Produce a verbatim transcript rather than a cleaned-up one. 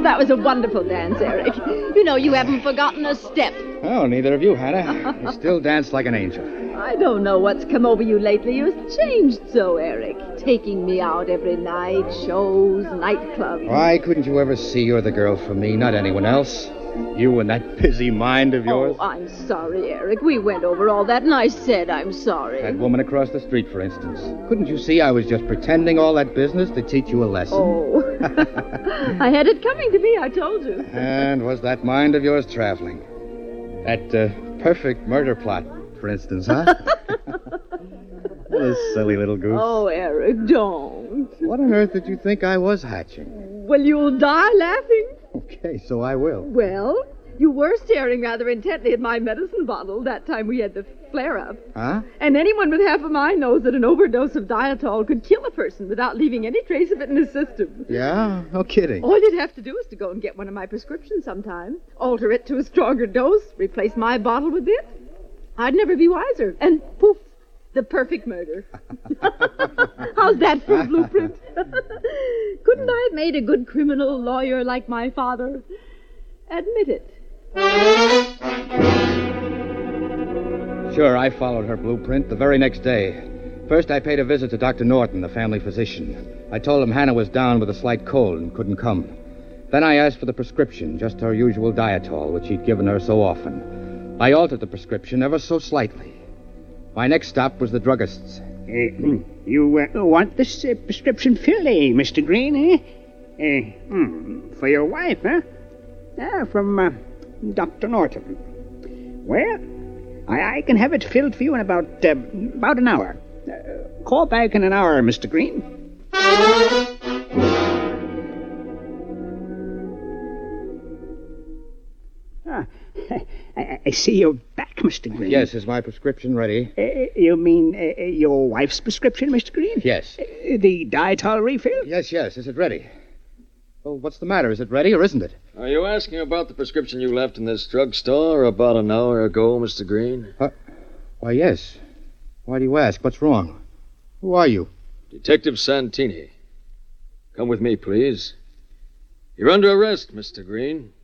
that was a wonderful dance, Eric. You know, you haven't forgotten a step. Oh, neither have you, Hannah. You still dance like an angel. I don't know what's come over you lately. You've changed so, Eric. Taking me out every night, shows, nightclubs. Why couldn't you ever see you're the girl for me, not anyone else? You and that busy mind of yours. Oh, I'm sorry, Eric. We went over all that, and I said I'm sorry. That woman across the street, for instance. Couldn't you see I was just pretending all that business to teach you a lesson? Oh. I had it coming to me, I told you. And was that mind of yours traveling? That uh, perfect murder plot, for instance, huh? This silly little goose. Oh, Eric, don't. What on earth did you think I was hatching? Well, you'll die laughing. Okay, so I will. Well, you were staring rather intently at my medicine bottle that time we had the flare-up. Huh? And anyone with half a mind knows that an overdose of dietol could kill a person without leaving any trace of it in his system. Yeah? No kidding. All you'd have to do is to go and get one of my prescriptions sometime, alter it to a stronger dose, replace my bottle with it. I'd never be wiser. And poof, the perfect murder. How's that for a blueprint? Couldn't I have made a good criminal lawyer like my father? Admit it. Sure, I followed her blueprint the very next day. First, I paid a visit to Doctor Norton, the family physician. I told him Hannah was down with a slight cold and couldn't come. Then I asked for the prescription, just her usual dietol, which he'd given her so often. I altered the prescription ever so slightly. My next stop was the druggist's. Uh, you uh, want this uh, prescription filled, eh, Mister Green, eh? Uh, hmm, for your wife, huh? Ah, from uh, Doctor Norton. Well, I, I can have it filled for you in about, uh, about an hour. Uh, call back in an hour, Mister Green. Ah, I, I see you're back, Mister Green. Yes, is my prescription ready? Uh, you mean uh, your wife's prescription, Mister Green? Yes. Uh, the dietol refill? Yes, yes. Is it ready? Well, what's the matter? Is it ready or isn't it? Are you asking about the prescription you left in this drugstore about an hour ago, Mister Green? Uh, why, yes. Why do you ask? What's wrong? Who are you? Detective Santini. Come with me, please. You're under arrest, Mister Green.